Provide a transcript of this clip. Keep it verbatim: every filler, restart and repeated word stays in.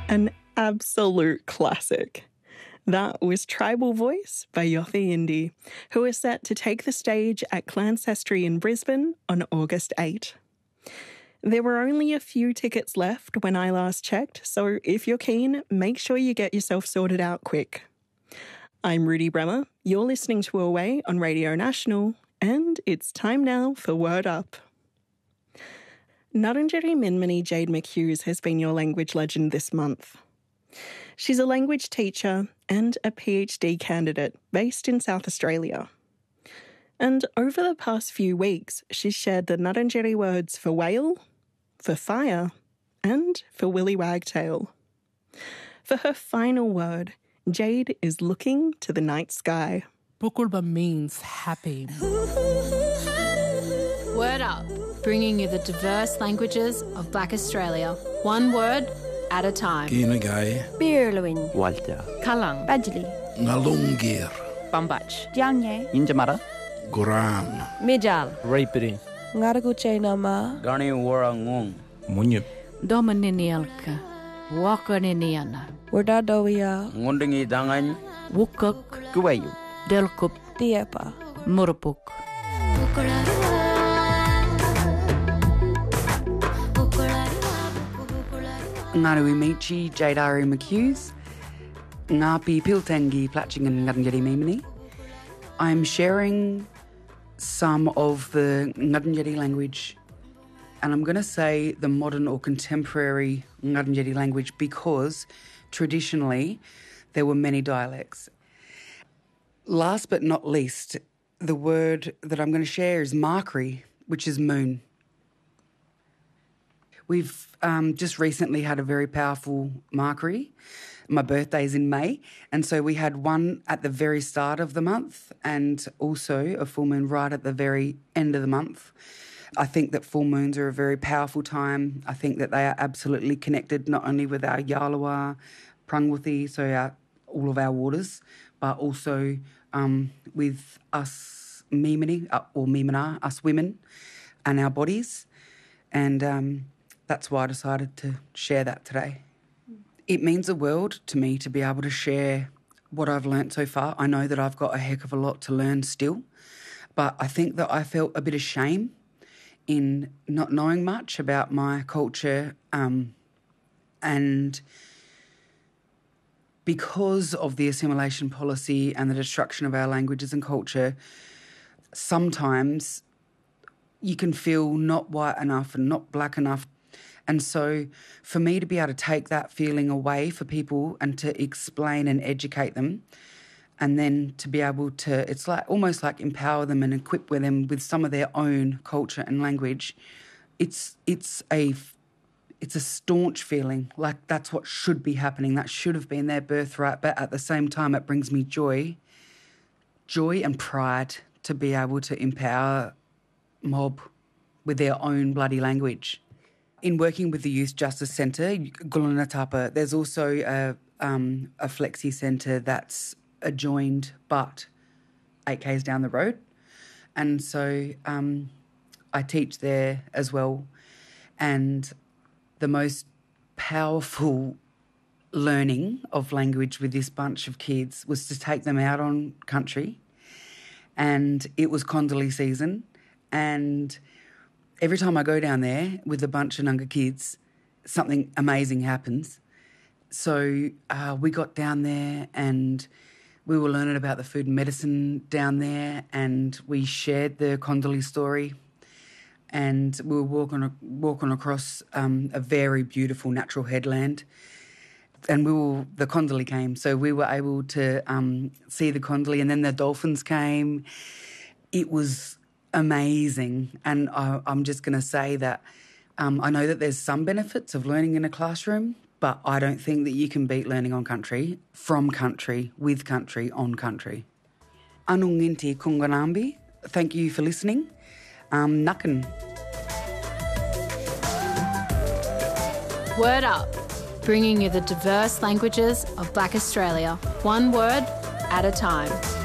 An absolute classic. That was Tribal Voice by Yothu Yindi, who is set to take the stage at Clancestry in Brisbane on August eighth. There were only a few tickets left when I last checked, so if you're keen, make sure you get yourself sorted out quick. I'm Rudy Bremer, you're listening to Away on Radio National, and it's time now for Word Up. Ngarrindjeri Minmini Jade McHughes has been your language legend this month. She's a language teacher and a PhD candidate based in South Australia. And over the past few weeks, she's shared the Ngarrindjeri words for whale, for fire, and for willy wagtail. For her final word, Jade is looking to the night sky. Pukulba means happy. Word Up, bringing you the diverse languages of Black Australia, one word at a time. Kinagai, Birluin, Walter, Kalang, Badjali, Ngalungir, Bambach, Dianye, Injamara, Goram, Mijal, Raipiri, Ngaraguche Nama, Gani Warangong, Munyip, Domininialka, Wakaniniana, Wardadowia, Ngundingi Dangan, Wukuk, Kuwayu, Delkup, Diepa, Murupuk. Ngaruimichi Jadari McHughes, Ngapi Piltangi Platchingan Ngarrindjeri Mimini. I'm sharing some of the Ngarrindjeri language, and I'm going to say the modern or contemporary Ngarrindjeri language because traditionally there were many dialects. Last but not least, the word that I'm going to share is Markri, which is moon. We've um, just recently had a very powerful Markri. My birthday's in May, and so we had one at the very start of the month and also a full moon right at the very end of the month. I think that full moons are a very powerful time. I think that they are absolutely connected not only with our Yalawa, Prangwuthi, so our, all of our waters, but also um, with us Mimini, uh, or Mimina, us women, and our bodies. And um, that's why I decided to share that today. It means the world to me to be able to share what I've learnt so far. I know that I've got a heck of a lot to learn still, but I think that I felt a bit of shame in not knowing much about my culture, um, and because of the assimilation policy and the destruction of our languages and culture, sometimes you can feel not white enough and not black enough. And so for me to be able to take that feeling away for people and to explain and educate them, and then to be able to, it's like almost like empower them and equip them with some of their own culture and language, it's it's a it's a staunch feeling, like that's what should be happening. That should have been their birthright. But at the same time, it brings me joy, joy and pride to be able to empower mob with their own bloody language. In working with the Youth Justice Centre, Gulunatapa, there's also a, um, a flexi centre that's adjoined but eight kays down the road. And so um, I teach there as well. And the most powerful learning of language with this bunch of kids was to take them out on country. And it was Kondali season. And every time I go down there with a bunch of Nunga kids, something amazing happens. So uh, we got down there and we were learning about the food and medicine down there, and we shared the Kondali story, and we were walking walking across um, a very beautiful natural headland, and we were the Kondali came, so we were able to um, see the Kondali, and then the dolphins came. It was amazing, and I, I'm just going to say that um, I know that there's some benefits of learning in a classroom, but I don't think that you can beat learning on country, from country, with country, on country. Anunginti Kunganambi, thank you for listening. Um, Nakan. Word Up, bringing you the diverse languages of Black Australia, one word at a time.